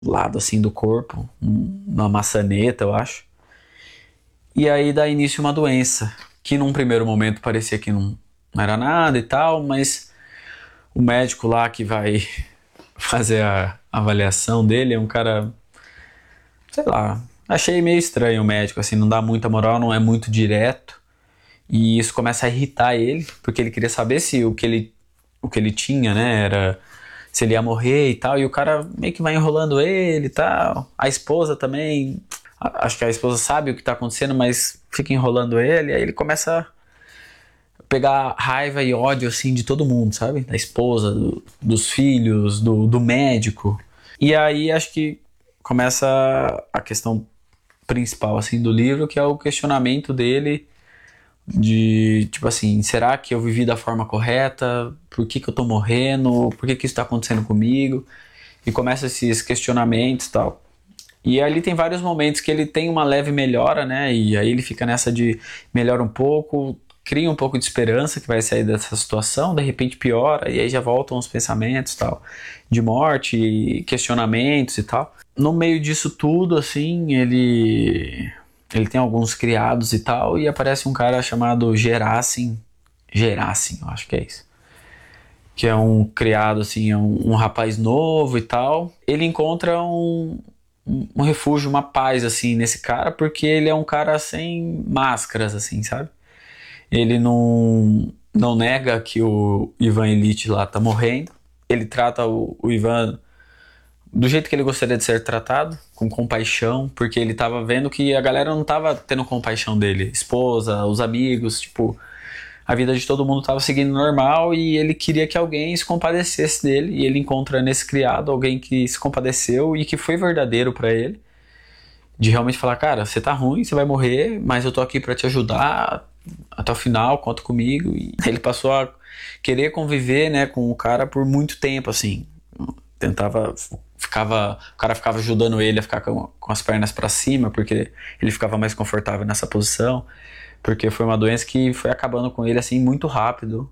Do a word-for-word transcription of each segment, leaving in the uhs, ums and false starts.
lado assim do corpo, uma maçaneta, eu acho. E aí dá início uma doença, que num primeiro momento parecia que não, não era nada e tal, mas o médico lá que vai fazer a avaliação dele é um cara, sei lá, achei meio estranho o médico, assim, não dá muita moral, não é muito direto. E isso começa a irritar ele, porque ele queria saber se o que ele, o que ele tinha, né, era se ele ia morrer e tal, e o cara meio que vai enrolando ele e tal. A esposa também, acho que a esposa sabe o que tá acontecendo, mas fica enrolando ele, aí ele começa a pegar raiva e ódio, assim, de todo mundo, sabe? Da esposa, do, dos filhos, do, do médico. E aí acho que começa a questão principal, assim, do livro, que é o questionamento dele de, tipo assim, será que eu vivi da forma correta? Por que que eu tô morrendo? Por que que isso tá acontecendo comigo? E começa esses questionamentos e tal. E ali tem vários momentos que ele tem uma leve melhora, né? E aí ele fica nessa de melhora um pouco, cria um pouco de esperança que vai sair dessa situação, de repente piora, e aí já voltam os pensamentos e tal, de morte, questionamentos e tal. No meio disso tudo, assim, ele ele tem alguns criados e tal, e aparece um cara chamado Gerasim, Gerasim, eu acho que é isso, que é um criado, assim, é um, um rapaz novo e tal. Ele encontra um, um, um refúgio, uma paz, assim, nesse cara, porque ele é um cara sem máscaras, assim, sabe? Ele não, não nega que o Ivan Ilitch lá tá morrendo. Ele trata o, o Ivan do jeito que ele gostaria de ser tratado, com compaixão, porque ele tava vendo que a galera não tava tendo compaixão dele. Esposa, os amigos, tipo, a vida de todo mundo tava seguindo normal e ele queria que alguém se compadecesse dele. E ele encontra nesse criado alguém que se compadeceu e que foi verdadeiro para ele. De realmente falar, cara, você tá ruim, você vai morrer, mas eu tô aqui para te ajudar até o final, conta comigo. E ele passou a querer conviver, né, com o cara por muito tempo, assim. Tentava, ficava, o cara ficava ajudando ele a ficar com, com as pernas para cima, porque ele ficava mais confortável nessa posição, porque foi uma doença que foi acabando com ele, assim, muito rápido,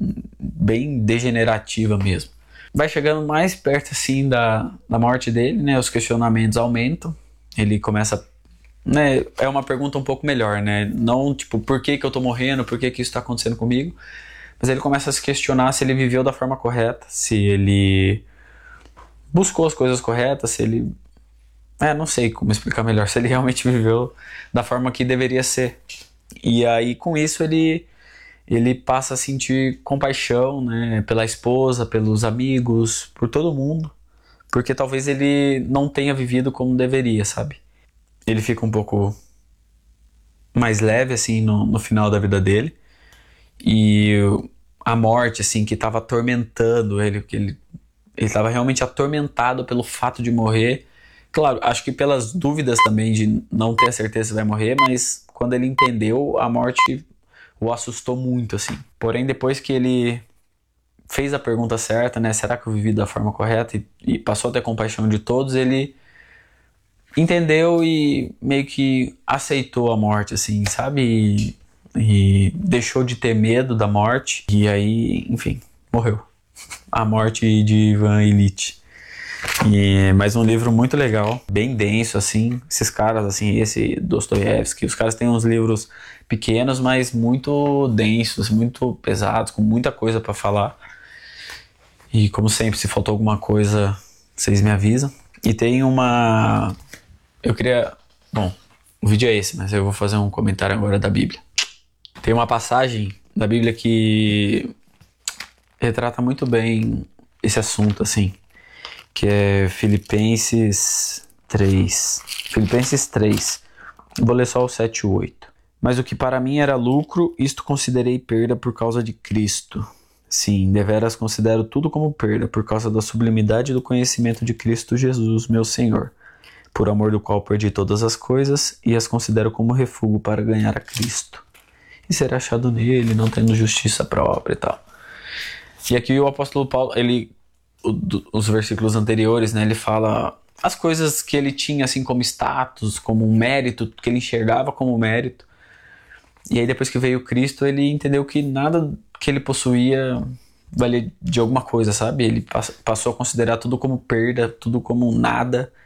bem degenerativa mesmo. Vai chegando mais perto, assim, da, da morte dele, né, os questionamentos aumentam, ele começa, né, é uma pergunta um pouco melhor, né, não tipo, por que que eu tô morrendo, por que que isso tá acontecendo comigo, mas ele começa a se questionar se ele viveu da forma correta, se ele buscou as coisas corretas, se ele, é, não sei como explicar melhor, se ele realmente viveu da forma que deveria ser. E aí com isso ele ele passa a sentir compaixão, né, pela esposa, pelos amigos, por todo mundo, porque talvez ele não tenha vivido como deveria, sabe? Ele fica um pouco mais leve, assim, no, no final da vida dele. E a morte, assim, que estava atormentando ele, que ele ele estava realmente atormentado pelo fato de morrer. Claro, acho que pelas dúvidas também de não ter a certeza se vai morrer, mas quando ele entendeu, a morte o assustou muito, assim. Porém, depois que ele fez a pergunta certa, né, será que eu vivi da forma correta, e, e passou a ter compaixão de todos, ele entendeu e meio que aceitou a morte, assim, sabe? E, e deixou de ter medo da morte. E aí, enfim, morreu. A morte de Ivan Ilitch. E mais um livro muito legal, bem denso, assim. Esses caras, assim, esse Dostoiévski, os caras têm uns livros pequenos, mas muito densos, muito pesados, com muita coisa para falar. E como sempre, se faltou alguma coisa, vocês me avisam. E tem uma... Eu queria... Bom, o vídeo é esse, mas eu vou fazer um comentário agora da Bíblia. Tem uma passagem da Bíblia que retrata muito bem esse assunto, assim, que é Filipenses três. Filipenses três. Vou ler só o sete e o oito. Mas o que para mim era lucro, isto considerei perda por causa de Cristo. Sim, deveras considero tudo como perda, por causa da sublimidade do conhecimento de Cristo Jesus, meu Senhor, por amor do qual perdi todas as coisas e as considero como refúgio para ganhar a Cristo e ser achado nele, não tendo justiça própria e tal. E aqui o apóstolo Paulo, ele, os versículos anteriores, né, ele fala as coisas que ele tinha assim como status, como um mérito, que ele enxergava como mérito. E aí depois que veio Cristo, ele entendeu que nada que ele possuía valia de alguma coisa, sabe? Ele pass- passou a considerar tudo como perda, tudo como nada.